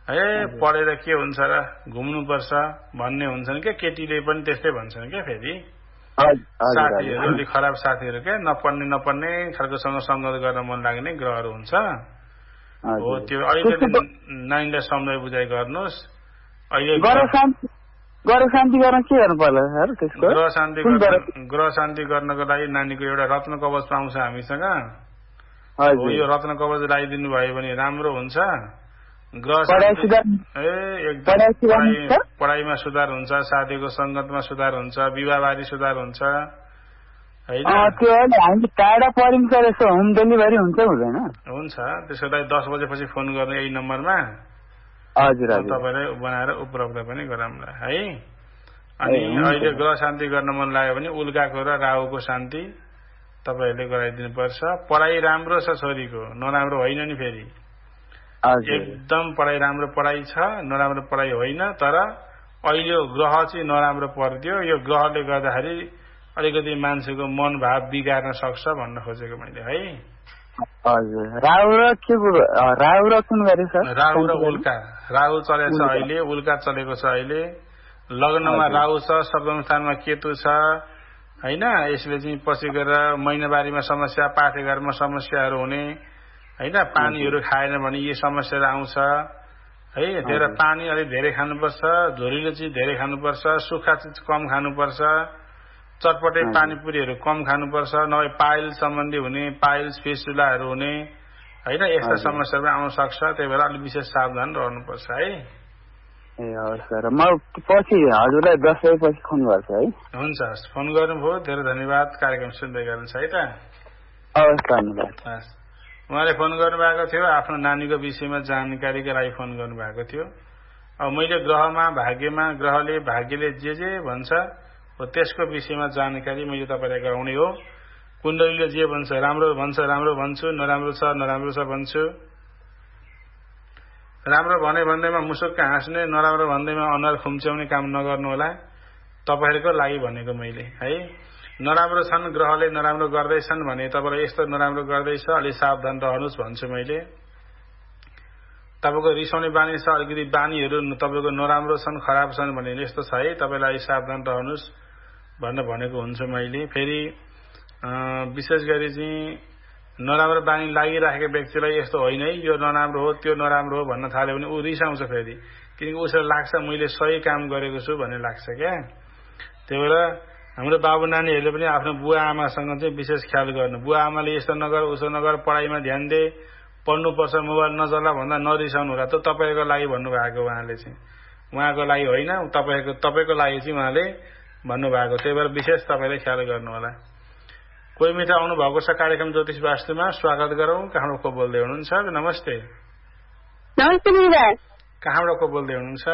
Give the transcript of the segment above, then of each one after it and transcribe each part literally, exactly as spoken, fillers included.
ए पढेर के हुन्छ र घुम्नुपर्छ भन्ने हुन्छन् क्या केटीले पनि त्यस्तै भन्छन् क्या फेरि साथीहरू अलि खराब साथीहरू क्या नपढ्ने नपढ्ने खालकोसँग सङ्गत गर्न मन लाग्ने ग्रहहरू हुन्छ हो त्यो अलिकति नानीलाई सम्झाइ बुझाइ गर्नुहोस् अहिले ग्रह शान्ति गर्न के गर्नु पर्ला ग्रह शान्ति गर्न ग्रह शान्ति गर्नको लागि नानीको एउटा रत्न कवच पाउँछ हामीसँग हो यो रत्न कवच लगाइदिनु भयो भने राम्रो हुन्छ ग्रह शान्ति ए एकदम पढाइमा सुधार हुन्छ साथीको सङ्गतमा सुधार हुन्छ विवाहबारी सुधार हुन्छ होइन टाढा परिन्छ यसो होम डेलिभरी हुन्छ हुँदैन हुन्छ त्यसको लागि दस बजेपछि फोन गर्नु यही नम्बरमा हजुर तपाईँलाई बनाएर उपलब्ध पनि गराउँला है अनि अहिले ग्रह शान्ति गर्न मन लाग्यो भने उल्काको र राहुको शान्ति तपाईँहरूले गराइदिनु पर्छ पढाइ राम्रो छ छोरीको नराम्रो होइन नि फेरि एकदम पढाइ राम्रो पढाइ छ नराम्रो पढाइ होइन तर अहिले ग्रह चाहिँ नराम्रो परिदियो यो ग्रहले गर्दाखेरि अलिकति मान्छेको मन भाव बिगार्न सक्छ भन्न खोजेको मैले है हजुर राहु र के राहु र कुन गरे सर राहु र उल्का राहु चलेको छ अहिले उल्का चलेको छ अहिले लग्नमा राहु छ सप्तम स्थानमा केतु छ हैन यसले चाहिँ पछि गएर महिनावारीमा समस्या पाठेघरमा समस्याहरू हुने हैन पानीहरू खाएन भने यी समस्याहरू आउँछ है धेरै पानी अलि धेरै खानुपर्छ झोरीले चाहिँ धेरै खानुपर्छ सुक्खा चिज कम खानुपर्छ चटपटे पानीपुरीहरू कम खानुपर्छ नभए पाइल सम्बन्धी हुने पाइल्स फिस्टुलाहरू हुने हैन यस्ता समस्याहरू आउन सक्छ त्यही भएर अलिक विशेष सावधान रहनुपर्छ है ए हवस् सर म पछि हजुरलाई दस बजेपछि फोन गर्छु है हुन्छ फोन गर्नुभयो धेरै धन्यवाद कार्यक्रम सुन्दै गर्नुहुन्छ है त हवस् धन्यवाद उहाँले फोन गर्नुभएको थियो आफ्नो नानीको विषयमा जानकारीका लागि फोन गर्नुभएको थियो अब मैले ग्रहमा भाग्यमा ग्रहले भाग्यले जे जे भन्छ हो त्यसको विषयमा जानकारी मैले तपाईँलाई गराउने हो कुण्डलीले जे भन्छ राम्रो भन्छ राम्रो भन्छु नराम्रो छ नराम्रो छ भन्छु राम्रो भने भन्दैमा मुसुक्क हाँस्ने नराम्रो भन्दैमा अनुहार खुम्च्याउने काम नगर्नु होला तपाईँहरूको लागि भनेको मैले है नराम्रो छन् ग्रहले नराम्रो गर्दैछन् भने तपाईँलाई यस्तो नराम्रो गर्दैछ अलि सावधान रहनुहोस् भन्छु मैले तपाईँको रिसाउने बानी छ अलिकति बानीहरू तपाईँको नराम्रो छन् खराब छन् भने यस्तो छ है तपाईँलाई सावधान रहनुहोस् भन्न भनेको हुन्छु मैले फेरि विशेष गरी चाहिँ नराम्रो बानी लागिराखेको व्यक्तिलाई यस्तो होइन है यो नराम्रो हो त्यो नराम्रो हो भन्न थाल्यो भने ऊ रिसाउँछ फेरि किनकि उसलाई लाग्छ मैले सही काम गरेको छु भन्ने लाग्छ क्या त्यही भएर हाम्रो बाबु नानीहरूले पनि आफ्नो बुवा आमासँग चाहिँ विशेष ख्याल गर्नु बुवा आमाले यस्तो नगर उसो नगर पढाइमा ध्यान दे पढ्नुपर्छ मोबाइल नचला भन्दा नरिसाउनु होला त तपाईँको लागि भन्नुभएको उहाँले चाहिँ उहाँको लागि होइन तपाईँको तपाईँको लागि चाहिँ उहाँले भन्नुभएको त्यही भएर विशेष तपाईँले ख्याल गर्नु होला कोही मित्र आउनु भएको छ कार्यक्रम ज्योतिष वास्तुमा स्वागत गरौँ कहाँबाट को बोल्दै हुनुहुन्छ नमस्ते नमस्ते कहाँबाट को बोल्दै हुनुहुन्छ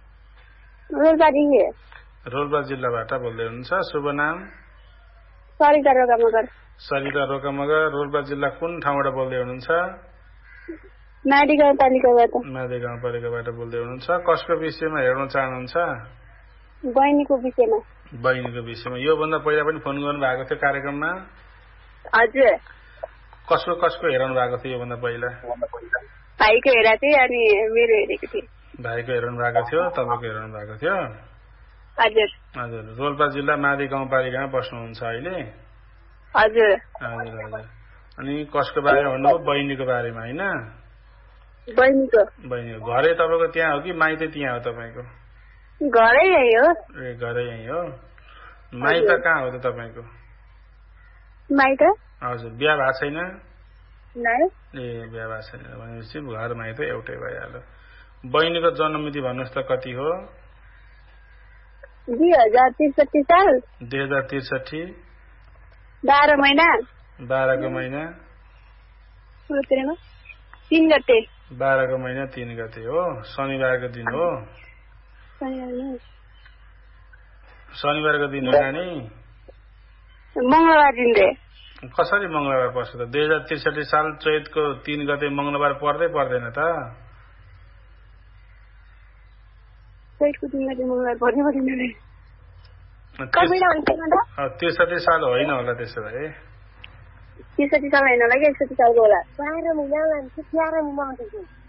रोल्पा जिल्लाबाट बोल्दै हुनुहुन्छ शुभ नाम सरिता रोकामगर सरिता रोकामगर रोल्पा जिल्ला कुन ठाउँबाट बोल्दै हुनुहुन्छ माडी गाउँपालिकाबाट माडी गाउँपालिकाबाट बोल्दै हुनुहुन्छ कसको विषयमा हेर्न चाहनुहुन्छ बहिनीको विषयमा बहिनीको विषयमा योभन्दा पहिला पनि फोन गर्नु भएको थियो कार्यक्रममा हजुर कसको कसको हेराउनु भएको थियो योभन्दा पहिला भाइको हेरा थिएँ अनि मेरो हेरेको थिएँ भाइको हेराउनु भएको थियो तपाईँको हेराउनु भएको थियो हजुर हजुर रोल्पा जिल्ला मादी गाउँपालिकामा बस्नुहुन्छ अहिले हजुर हजुर हजुर अनि कसको बारेमा भन्नुभयो बहिनीको बारेमा होइन बहिनीको बहिनीको घरै तपाईँको त्यहाँ हो कि माइत त्यहाँ हो तपाईँको घरै यही हो ए घरै यही हो माइत कहाँ हो त तपाईँको माइत हजुर बिहा भएको छैन ए बिहा भएको छैन भनेपछि घर माइत एउटै भइहाल्यो बहिनीको जन्ममिति भन्नुहोस् त कति हो दुई हजार त्रिसठी साल दुई हजार त्रिसठी बाह्र महिना बाह्रको महिना तीन गते बाह्रको महिना तीन गते हो शनिबारको दिन हो शनिबारको दिन हो नानी मंगलबार दिन रे कसरी मंगलबार पर्छ त दुई हजार त्रिसठी साल चैतको तीन गते मंगलबार पर्दै पर्दैन त चैतको तीन गते मंगलबार पर्दै पर्दैन त्रिसठी साल होइन होला त्यसो भए त्रिसठी साल होइन होला कि एकसठी सालको होला बाह्र महिना